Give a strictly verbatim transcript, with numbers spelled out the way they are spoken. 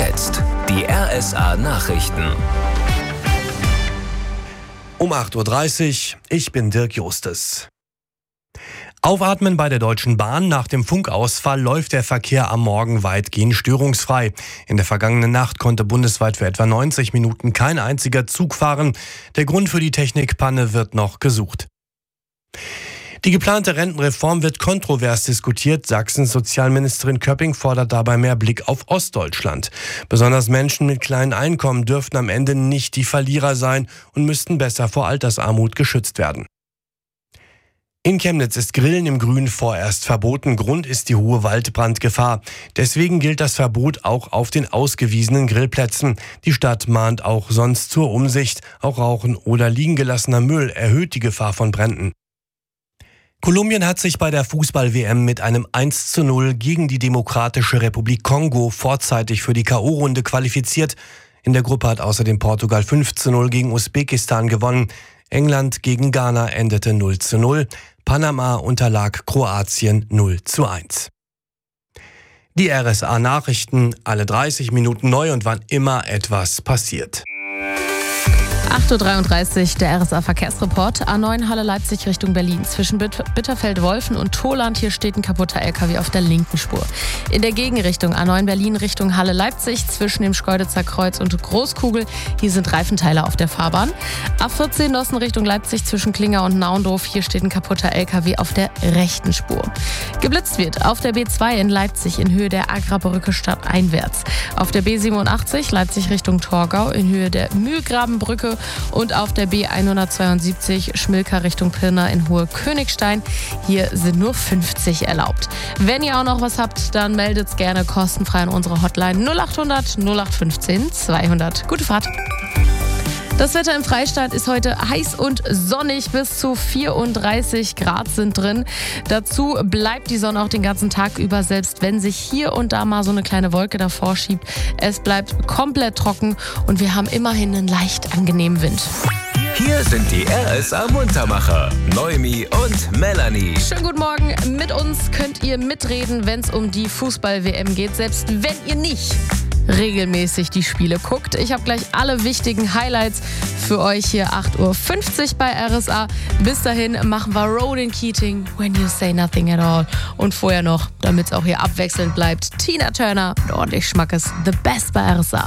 jetzt die R S A-Nachrichten. Um acht Uhr dreißig, ich bin Dirk Justes. Aufatmen bei der Deutschen Bahn. Nach dem Funkausfall läuft der Verkehr am Morgen weitgehend störungsfrei. In der vergangenen Nacht konnte bundesweit für etwa neunzig Minuten kein einziger Zug fahren. Der Grund für die Technikpanne wird noch gesucht. Die geplante Rentenreform wird kontrovers diskutiert. Sachsens Sozialministerin Köpping fordert dabei mehr Blick auf Ostdeutschland. Besonders Menschen mit kleinen Einkommen dürften am Ende nicht die Verlierer sein und müssten besser vor Altersarmut geschützt werden. In Chemnitz ist Grillen im Grün vorerst verboten. Grund ist die hohe Waldbrandgefahr. Deswegen gilt das Verbot auch auf den ausgewiesenen Grillplätzen. Die Stadt mahnt auch sonst zur Umsicht. Auch Rauchen oder liegen gelassener Müll erhöht die Gefahr von Bränden. Kolumbien hat sich bei der Fußball-W M mit einem eins zu null gegen die Demokratische Republik Kongo vorzeitig für die K O-Runde qualifiziert. In der Gruppe hat außerdem Portugal fünf zu null gegen Usbekistan gewonnen. England gegen Ghana endete null zu null. Panama unterlag Kroatien null zu eins. Die R S A-Nachrichten, alle dreißig Minuten neu und wann immer etwas passiert. acht Uhr dreiunddreißig, der R S A-Verkehrsreport. A neun Halle Leipzig Richtung Berlin. Zwischen Bitterfeld-Wolfen und Toland, hier steht ein kaputter L K W auf der linken Spur. In der Gegenrichtung A neun Berlin Richtung Halle Leipzig zwischen dem Schkeuditzer Kreuz und Großkugel. Hier sind Reifenteile auf der Fahrbahn. A vierzehn Nossen Richtung Leipzig zwischen Klinger und Naundorf. Hier steht ein kaputter L K W auf der rechten Spur. Geblitzt wird auf der B zwei in Leipzig in Höhe der Agrabrücke stadteinwärts. Auf der B siebenundachtzig Leipzig Richtung Torgau in Höhe der Mühlgrabenbrücke. Und auf der B hundertzweiundsiebzig Schmilka Richtung Pirna in Hohe Königstein. Hier sind nur fünfzig erlaubt. Wenn ihr auch noch was habt, dann meldet's gerne kostenfrei an unsere Hotline null acht hundert null acht fünfzehn zweihundert. Gute Fahrt! Das Wetter im Freistaat ist heute heiß und sonnig, bis zu vierunddreißig Grad sind drin. Dazu bleibt die Sonne auch den ganzen Tag über, selbst wenn sich hier und da mal so eine kleine Wolke davor schiebt. Es bleibt komplett trocken und wir haben immerhin einen leicht angenehmen Wind. Hier sind die R S A-Muntermacher, Noemi und Melanie. Schönen guten Morgen. Mit uns könnt ihr mitreden, wenn es um die Fußball-W M geht, selbst wenn ihr nicht regelmäßig die Spiele guckt. Ich habe gleich alle wichtigen Highlights für euch hier. acht Uhr fünfzig bei R S A. Bis dahin machen wir Ronan Keating, When You Say Nothing at All. Und vorher noch, damit es auch hier abwechselnd bleibt, Tina Turner und ordentlich Schmackes, The Best bei R S A.